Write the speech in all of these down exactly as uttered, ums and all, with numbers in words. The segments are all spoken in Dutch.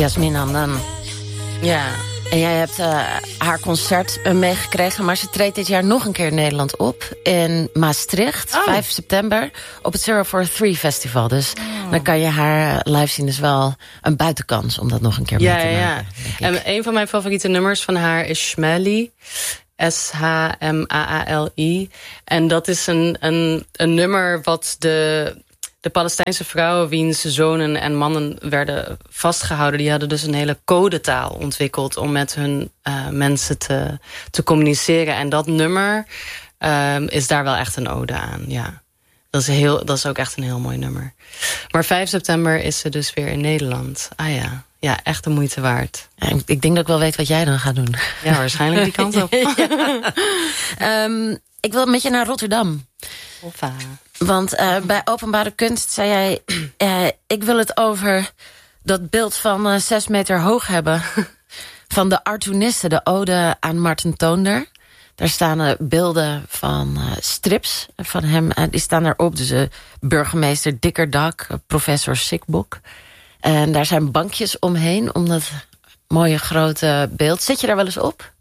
Yasmin Hamdan. Ja. En jij hebt uh, haar concert uh, meegekregen, maar ze treedt dit jaar nog een keer in Nederland op. In Maastricht, oh. vijf september, op het zero four three Festival. Dus oh. dan kan je haar live zien. Dus wel een buitenkans om dat nog een keer ja, mee te ja, maken. Ja, en een van mijn favoriete nummers van haar is Shmali. S H M A A L I. En dat is een, een, een nummer wat de... De Palestijnse vrouwen wiens zonen en mannen werden vastgehouden... die hadden dus een hele codetaal ontwikkeld... om met hun uh, mensen te, te communiceren. En dat nummer uh, is daar wel echt een ode aan, ja. Dat is, heel, dat is ook echt een heel mooi nummer. Maar vijf september is ze dus weer in Nederland. Ah ja, ja, echt de moeite waard. En ik denk dat ik wel weet wat jij dan gaat doen. Ja, waarschijnlijk die kant op. ja. um, ik wil met je naar Rotterdam. Hoppa. Want uh, bij openbare kunst zei jij... Uh, ik wil het over dat beeld van uh, zes meter hoog hebben... van de Artoonisten, de ode aan Marten Toonder. Daar staan uh, beelden van uh, strips van hem. Uh, die staan erop. Dus uh, burgemeester Dikkerdak, uh, professor Sikbok. En daar zijn bankjes omheen om dat mooie grote beeld. Zit je daar wel eens op?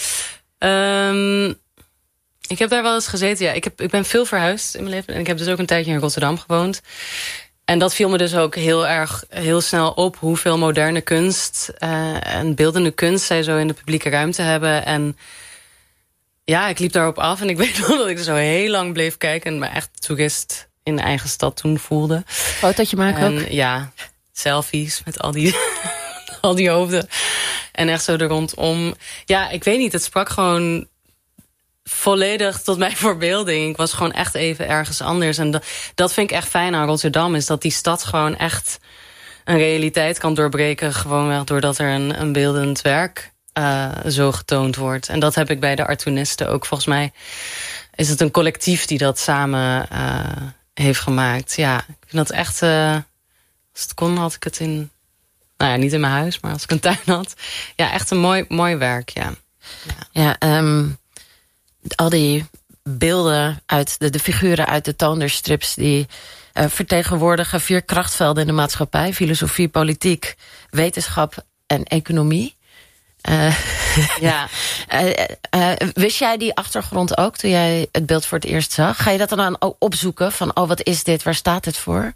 Um... Ik heb daar wel eens gezeten, ja. Ik, heb, ik ben veel verhuisd in mijn leven. En ik heb dus ook een tijdje in Rotterdam gewoond. En dat viel me dus ook heel erg heel snel op... hoeveel moderne kunst uh, en beeldende kunst... zij zo in de publieke ruimte hebben. En ja, ik liep daarop af. En ik weet nog dat ik zo heel lang bleef kijken... en me echt toerist in de eigen stad toen voelde. Fotootje maken en, ook? Ja, selfies met al die, al die hoofden. En echt zo er rondom. Ja, ik weet niet, het sprak gewoon... volledig tot mijn verbeelding. Ik was gewoon echt even ergens anders. En dat, dat vind ik echt fijn aan Rotterdam... is dat die stad gewoon echt een realiteit kan doorbreken... gewoonweg doordat er een, een beeldend werk uh, zo getoond wordt. En dat heb ik bij de Artoonisten ook. Volgens mij is het een collectief die dat samen uh, heeft gemaakt. Ja, ik vind dat echt... Uh, als het kon had ik het in... Nou ja, niet in mijn huis, maar als ik een tuin had. Ja, echt een mooi, mooi werk, ja. Ja, ja um... al die beelden, uit de, de figuren uit de Toonderstrips... die uh, vertegenwoordigen vier krachtvelden in de maatschappij. Filosofie, politiek, wetenschap en economie. Uh, ja. uh, uh, wist jij die achtergrond ook toen jij het beeld voor het eerst zag? Ga je dat dan aan opzoeken van, oh, wat is dit? Waar staat het voor?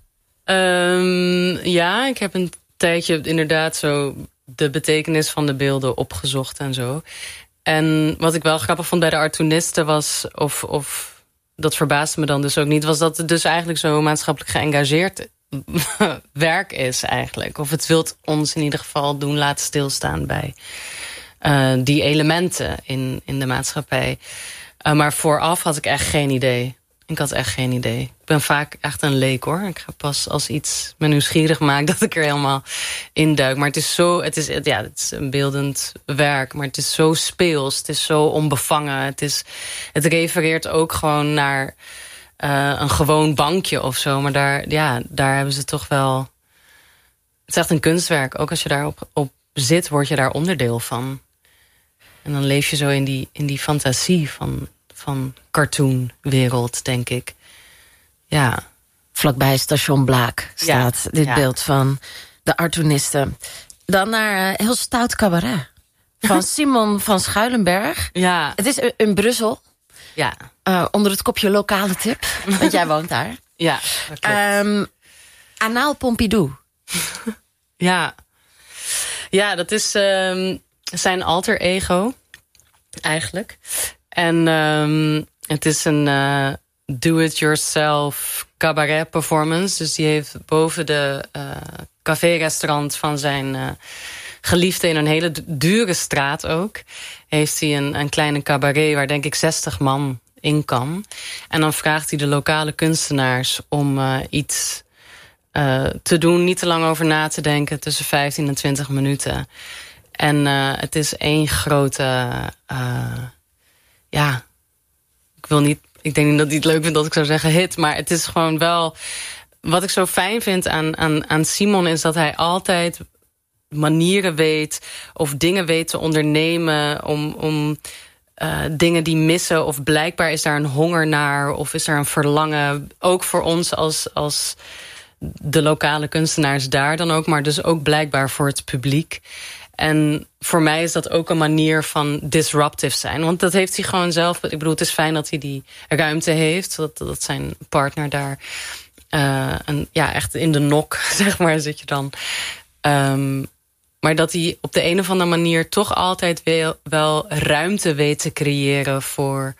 Um, ja, ik heb een tijdje inderdaad zo de betekenis van de beelden opgezocht en zo... En wat ik wel grappig vond bij de Artoonisten was... Of, of dat verbaasde me dan dus ook niet... was dat het dus eigenlijk zo maatschappelijk geëngageerd werk is eigenlijk. Of het wilt ons in ieder geval doen laten stilstaan... bij uh, die elementen in, in de maatschappij. Uh, maar vooraf had ik echt geen idee. Ik had echt geen idee. Ik ben vaak echt een leek, hoor. Ik ga pas als iets me nieuwsgierig maakt... dat ik er helemaal induik. Maar het is zo... Het is, ja, het is een beeldend werk, maar het is zo speels. Het is zo onbevangen. Het, is, het refereert ook gewoon naar uh, een gewoon bankje of zo. Maar daar, ja, daar hebben ze toch wel... Het is echt een kunstwerk. Ook als je daarop op zit, word je daar onderdeel van. En dan leef je zo in die, in die fantasie van... van cartoonwereld, denk ik. Ja. Vlakbij Station Blaak staat ja, dit ja. beeld van de Artoonisten. Dan naar uh, heel stout cabaret. Van Simon van Schuilenberg. Ja. Het is in Brussel. Ja. Uh, onder het kopje lokale tip. Want jij woont daar. Ja, dat klopt. Um, Anaal Pompidou. ja. Ja, dat is um, zijn alter ego. Eigenlijk. En um, het is een uh, do-it-yourself cabaret performance. Dus die heeft boven de uh, café-restaurant van zijn uh, geliefde... in een hele dure straat ook... heeft hij een, een kleine cabaret waar denk ik zestig man in kan. En dan vraagt hij de lokale kunstenaars om uh, iets uh, te doen... niet te lang over na te denken, tussen vijftien en twintig minuten. En uh, het is één grote... Uh, ja, ik wil niet... Ik denk niet dat hij het leuk vindt dat ik zou zeggen hit... maar het is gewoon wel... Wat ik zo fijn vind aan, aan, aan Simon... is dat hij altijd manieren weet... of dingen weet te ondernemen... om, om uh, dingen die missen... of blijkbaar is daar een honger naar... of is er een verlangen... ook voor ons als, als de lokale kunstenaars daar dan ook, maar dus ook blijkbaar voor het publiek. En voor mij is dat ook een manier van disruptive zijn. Want dat heeft hij gewoon zelf. Ik bedoel, het is fijn dat hij die ruimte heeft. Dat, dat zijn partner daar. Uh, en ja, echt in de nok, zeg maar, zit je dan. Um, maar dat hij op de een of andere manier toch altijd wel, wel ruimte weet te creëren voor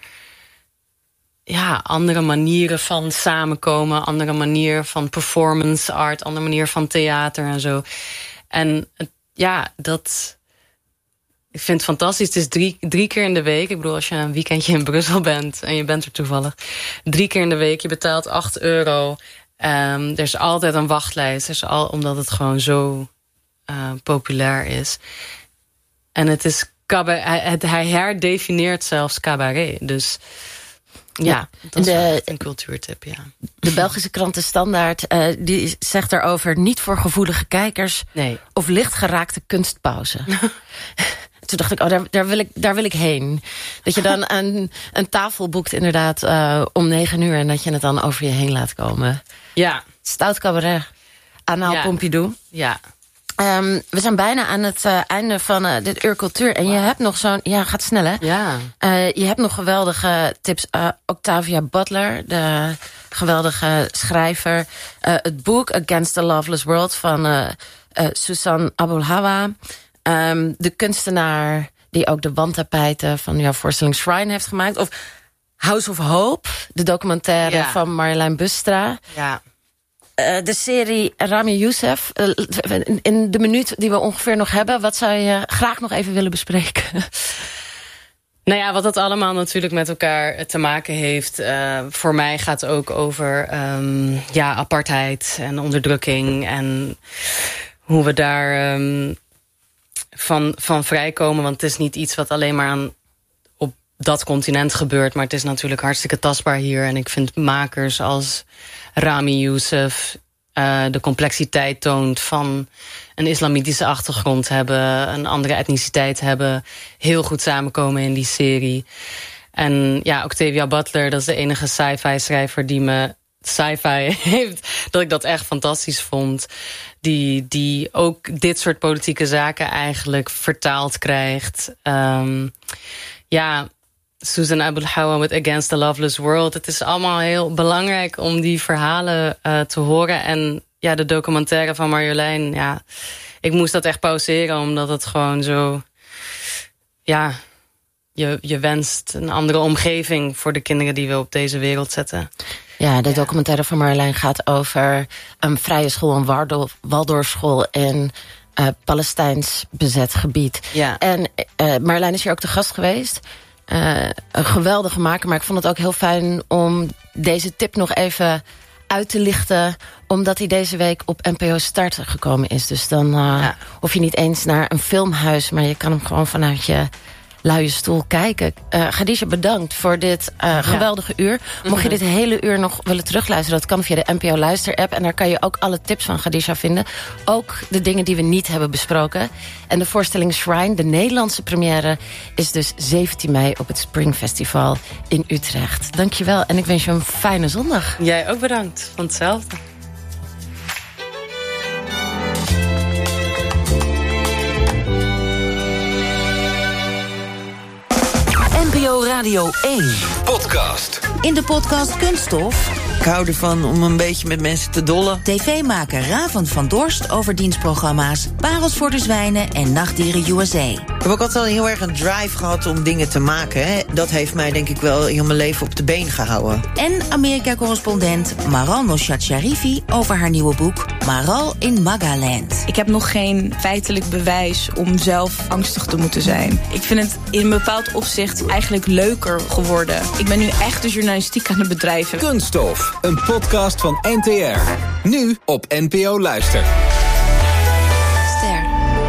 ja, andere manieren van samenkomen. Andere manier van performance art. Andere manier van theater en zo. En ja, dat ik vind het fantastisch. Het is drie, drie keer in de week. Ik bedoel, als je een weekendje in Brussel bent en je bent er toevallig. Drie keer in de week. Je betaalt acht euro. Um, er is altijd een wachtlijst. Er is al, omdat het gewoon zo uh, populair is. En het is cabaret, hij, hij herdefinieert zelfs cabaret. Dus ja, ja dat is de, een cultuurtip, ja. De Belgische krant De Standaard uh, die zegt daarover niet voor gevoelige kijkers nee. of lichtgeraakte kunstpauze. Toen dacht ik, oh, daar, daar, wil ik, daar wil ik heen. Dat je dan een, een tafel boekt inderdaad uh, om negen uur en dat je het dan over je heen laat komen. Ja. Stout cabaret. Anaal ja. Pompidou. Ja. Um, we zijn bijna aan het uh, einde van uh, dit Uur Cultuur. En wow. je hebt nog zo'n... Ja, gaat snel, hè? Ja. Uh, je hebt nog geweldige tips. Uh, Octavia Butler, de geweldige schrijver. Uh, het boek Against the Loveless World van uh, uh, Susan Abulhawa. Um, de kunstenaar die ook de wandtapijten van jouw voorstelling Shrine heeft gemaakt. Of House of Hope, de documentaire ja. van Marjolein Bustra. Ja. Uh, de serie Rami Youssef. Uh, in de minuut die we ongeveer nog hebben, wat zou je graag nog even willen bespreken? Nou ja, wat dat allemaal natuurlijk met elkaar te maken heeft. Uh, voor mij gaat het ook over um, ja, apartheid en onderdrukking. En hoe we daar um, van, van vrijkomen. Want het is niet iets wat alleen maar aan op dat continent gebeurt. Maar het is natuurlijk hartstikke tastbaar hier. En ik vind makers als Rami Youssef uh, de complexiteit toont van een islamitische achtergrond hebben, een andere etniciteit hebben, heel goed samenkomen in die serie. En ja, Octavia Butler, dat is de enige sci-fi schrijver die me sci-fi heeft, dat ik dat echt fantastisch vond. Die, die ook dit soort politieke zaken eigenlijk vertaald krijgt. Um, ja, Susan Abulhawa met Against the Loveless World. Het is allemaal heel belangrijk om die verhalen uh, te horen. En ja, de documentaire van Marjolein, ja, ik moest dat echt pauzeren, omdat het gewoon zo, ja, je, je wenst een andere omgeving voor de kinderen die we op deze wereld zetten. Ja, de ja. documentaire van Marjolein gaat over een vrije school, een Waldorfschool in uh, Palestijns bezet gebied. Ja. En uh, Marjolein is hier ook te gast geweest. Uh, een geweldige maker, maar ik vond het ook heel fijn om deze tip nog even uit te lichten, omdat hij deze week op N P O Start gekomen is. Dus dan uh, ja. hoef je niet eens naar een filmhuis, maar je kan hem gewoon vanuit je luie stoel kijken. Uh, Khadija, bedankt voor dit uh, geweldige ja. uur. Mocht je dit hele uur nog willen terugluisteren, dat kan via de N P O Luister-app. En daar kan je ook alle tips van Khadija vinden. Ook de dingen die we niet hebben besproken. En de voorstelling Shrine, de Nederlandse première, is dus zeventien mei op het Spring Festival in Utrecht. Dankjewel en ik wens je een fijne zondag. Jij ook bedankt. Van hetzelfde. N P O Radio één. Podcast. In de podcast Kunststof. Ik hou ervan om een beetje met mensen te dollen. tv-maker Ravend van Dorst over dienstprogramma's Parels voor de Zwijnen en Nachtdieren U S A. Ik heb ook altijd heel erg een drive gehad om dingen te maken. Hè. Dat heeft mij denk ik wel heel mijn leven op de been gehouden. En Amerika-correspondent Maral Noshat Sharifi over haar nieuwe boek Maral in Magaland. Ik heb nog geen feitelijk bewijs om zelf angstig te moeten zijn. Ik vind het in een bepaald opzicht eigenlijk leuker geworden. Ik ben nu echt de journalistiek aan het bedrijven. Kunststof, een podcast van N T R. Nu op N P O Luister. Ster.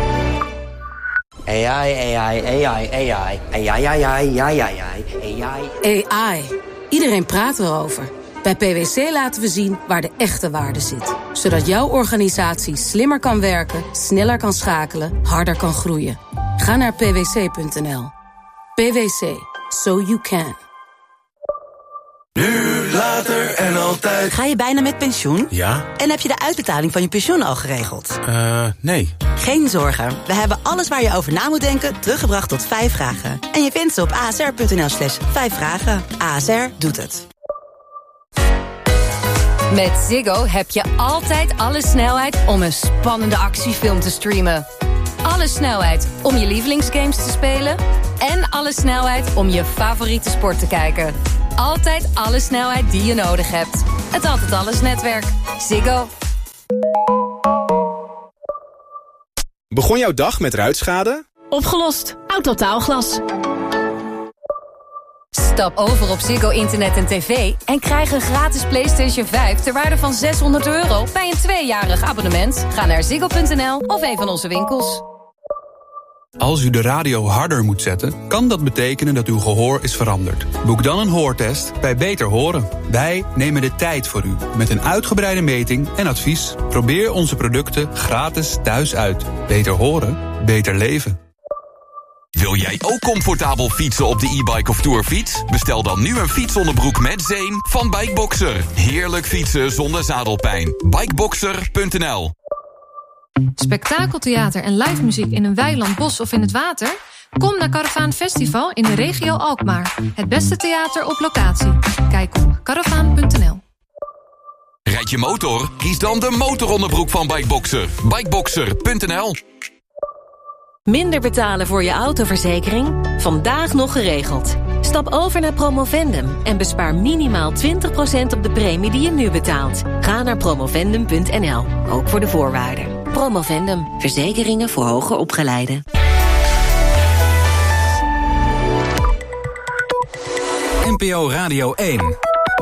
A I, A I, A I, A I, A I, A I, A I, A I, A I. A I. Iedereen praat erover. Bij P W C laten we zien waar de echte waarde zit. Zodat jouw organisatie slimmer kan werken, sneller kan schakelen, harder kan groeien. Ga naar p w c punt n l. P W C. So you can. Nu, later en altijd. Ga je bijna met pensioen? Ja. En heb je de uitbetaling van je pensioen al geregeld? Eh, uh, nee. Geen zorgen. We hebben alles waar je over na moet denken teruggebracht tot vijf vragen. En je vindt ze op asr.nl slash vijf vragen. A S R doet het. Met Ziggo heb je altijd alle snelheid om een spannende actiefilm te streamen. Alle snelheid om je lievelingsgames te spelen. En alle snelheid om je favoriete sport te kijken. Altijd alle snelheid die je nodig hebt. Het Altijd Alles netwerk. Ziggo. Begon jouw dag met ruitschade? Opgelost. Autotaalglas. Stap over op Ziggo Internet en tv en krijg een gratis PlayStation vijf ter waarde van zeshonderd euro bij een tweejarig abonnement. Ga naar ziggo punt n l of een van onze winkels. Als u de radio harder moet zetten, kan dat betekenen dat uw gehoor is veranderd. Boek dan een hoortest bij Beter Horen. Wij nemen de tijd voor u met een uitgebreide meting en advies. Probeer onze producten gratis thuis uit. Beter horen, beter leven. Wil jij ook comfortabel fietsen op de e-bike of tourfiets? Bestel dan nu een fietsonderbroek met zeem van Bikeboxer. Heerlijk fietsen zonder zadelpijn. Bikeboxer punt n l. Spektakeltheater en live muziek in een weiland, bos of in het water? Kom naar Caravaan Festival in de regio Alkmaar. Het beste theater op locatie. Kijk op caravaan punt n l. Rijd je motor? Kies dan de motoronderbroek van Bikeboxer. Bikeboxer punt n l. Minder betalen voor je autoverzekering? Vandaag nog geregeld. Stap over naar Promovendum en bespaar minimaal twintig procent op de premie die je nu betaalt. Ga naar promovendum punt n l, ook voor de voorwaarden. Promovendum, verzekeringen voor hoger opgeleiden. N P O Radio één.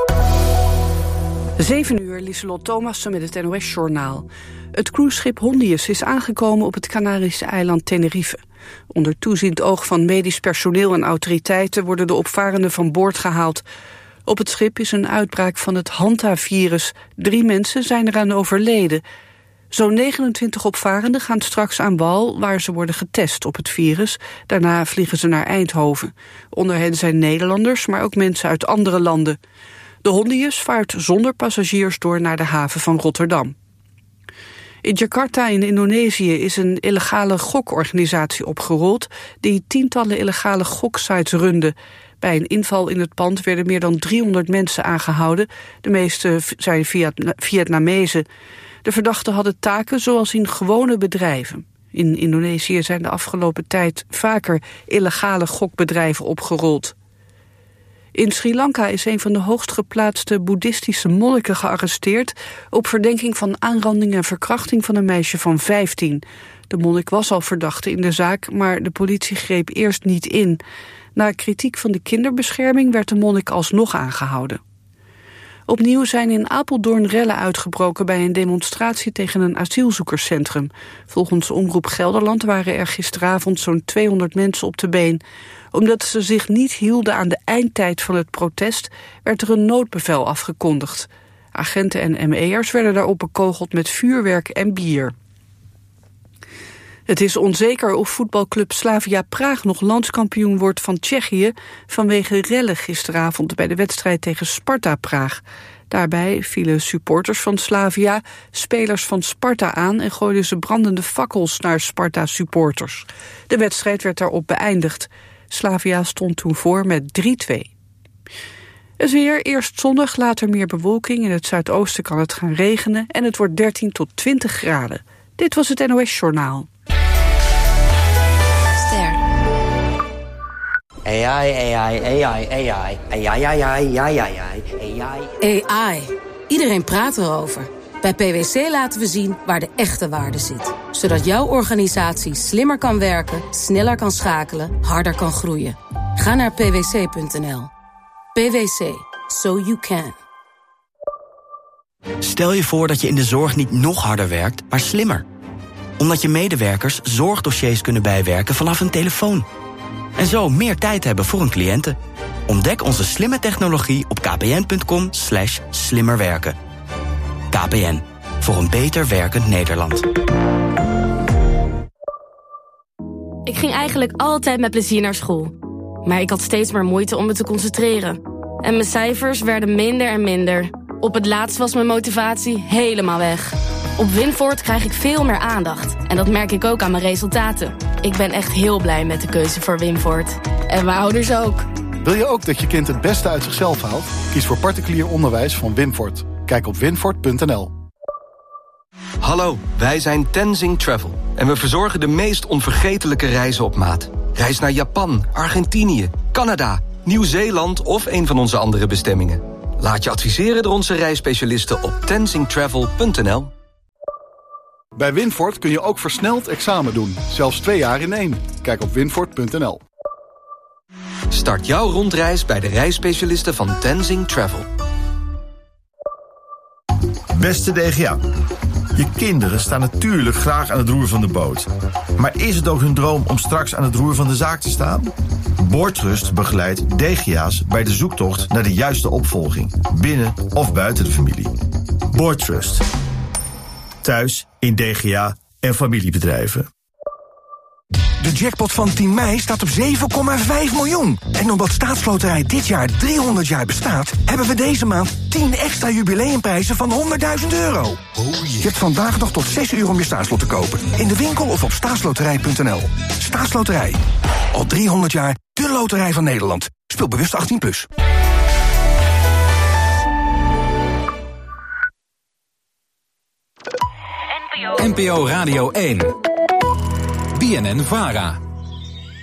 zeven uur, Lieselot Thomassen met het N O S-journaal. Het cruiseschip Hondius is aangekomen op het Canarische eiland Tenerife. Onder toeziend oog van medisch personeel en autoriteiten worden de opvarenden van boord gehaald. Op het schip is een uitbraak van het Hanta-virus. Drie mensen zijn eraan overleden. Zo'n negenentwintig opvarenden gaan straks aan wal, waar ze worden getest op het virus. Daarna vliegen ze naar Eindhoven. Onder hen zijn Nederlanders, maar ook mensen uit andere landen. De Hondius vaart zonder passagiers door naar de haven van Rotterdam. In Jakarta in Indonesië is een illegale gokorganisatie opgerold die tientallen illegale goksites runde. Bij een inval in het pand werden meer dan driehonderd mensen aangehouden. De meeste zijn Vietnamezen. De verdachten hadden taken zoals in gewone bedrijven. In Indonesië zijn de afgelopen tijd vaker illegale gokbedrijven opgerold. In Sri Lanka is een van de hoogst geplaatste boeddhistische monniken gearresteerd op verdenking van aanranding en verkrachting van een meisje van vijftien. De monnik was al verdachte in de zaak, maar de politie greep eerst niet in. Na kritiek van de kinderbescherming werd de monnik alsnog aangehouden. Opnieuw zijn in Apeldoorn rellen uitgebroken bij een demonstratie tegen een asielzoekerscentrum. Volgens Omroep Gelderland waren er gisteravond zo'n tweehonderd mensen op de been. Omdat ze zich niet hielden aan de eindtijd van het protest, werd er een noodbevel afgekondigd. Agenten en M E'ers werden daarop bekogeld met vuurwerk en bier. Het is onzeker of voetbalclub Slavia Praag nog landskampioen wordt van Tsjechië vanwege rellen gisteravond bij de wedstrijd tegen Sparta Praag. Daarbij vielen supporters van Slavia spelers van Sparta aan en gooiden ze brandende fakkels naar Sparta-supporters. De wedstrijd werd daarop beëindigd. Slavia stond toen voor met drie twee. Het weer, eerst zonnig, later meer bewolking. In het zuidoosten kan het gaan regenen en het wordt dertien tot twintig graden. Dit was het N O S-journaal. Ster. A I, A I, A I, A I, A I, A I, A I, A I, A I. A I. Iedereen praat erover. Bij P W C laten we zien waar de echte waarde zit. Zodat jouw organisatie slimmer kan werken, sneller kan schakelen, harder kan groeien. Ga naar p w c punt n l. P W C. So you can. Stel je voor dat je in de zorg niet nog harder werkt, maar slimmer. Omdat je medewerkers zorgdossiers kunnen bijwerken vanaf een telefoon. En zo meer tijd hebben voor hun cliënten. Ontdek onze slimme technologie op kpn punt com slash slimmerwerken. K P N, voor een beter werkend Nederland. Ik ging eigenlijk altijd met plezier naar school. Maar ik had steeds maar moeite om me te concentreren. En mijn cijfers werden minder en minder. Op het laatst was mijn motivatie helemaal weg. Op Winvoort krijg ik veel meer aandacht. En dat merk ik ook aan mijn resultaten. Ik ben echt heel blij met de keuze voor Winvoort. En mijn ouders ook. Wil je ook dat je kind het beste uit zichzelf haalt? Kies voor particulier onderwijs van Winvoort. Kijk op winvoort punt n l. Hallo, wij zijn Tenzing Travel. En we verzorgen de meest onvergetelijke reizen op maat. Reis naar Japan, Argentinië, Canada, Nieuw-Zeeland of een van onze andere bestemmingen. Laat je adviseren door onze reisspecialisten op tenzing travel punt n l. Bij Winvoort kun je ook versneld examen doen. Zelfs twee jaar in één. Kijk op winvoort punt n l. Start jouw rondreis bij de reisspecialisten van Tenzing Travel. Beste D G A. Je kinderen staan natuurlijk graag aan het roer van de boot. Maar is het ook hun droom om straks aan het roer van de zaak te staan? Boardtrust begeleidt D G A's bij de zoektocht naar de juiste opvolging. Binnen of buiten de familie. Boardtrust. Thuis, in D G A en familiebedrijven. De jackpot van tien mei staat op zeven komma vijf miljoen. En omdat Staatsloterij dit jaar driehonderd jaar bestaat, hebben we deze maand tien extra jubileumprijzen van honderdduizend euro. Oh yeah. Je hebt vandaag nog tot zes uur om je staatslot te kopen. In de winkel of op staatsloterij punt n l. Staatsloterij. Al driehonderd jaar de loterij van Nederland. Speel bewust achttien plus. N P O Radio één. B N N-VARA.